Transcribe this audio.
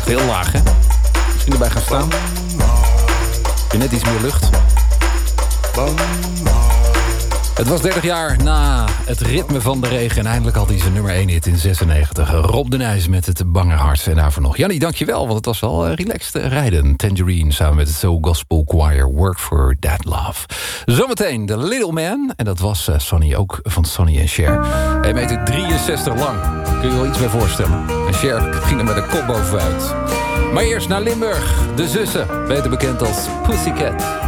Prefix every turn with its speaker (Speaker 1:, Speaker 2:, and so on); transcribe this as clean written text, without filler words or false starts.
Speaker 1: echt heel laag, hè? Misschien erbij gaan staan. Net iets meer lucht. Het was 30 jaar na het ritme van de regen. En eindelijk had hij zijn nummer 1 hit in 96. Rob de Nijs met het bange hart. En daarvoor nog. Jannie, dankjewel, want het was wel relaxed rijden. Tangerine samen met het Soul Gospel Choir. Work for That Love. Zometeen The Little Man. En dat was Sonny, ook van Sonny en Cher. Hij meter 63 lang. Kun je wel iets bij voorstellen. En Cher ging er met een kop bovenuit. Maar eerst naar Limburg. De zussen, beter bekend als Pussycat.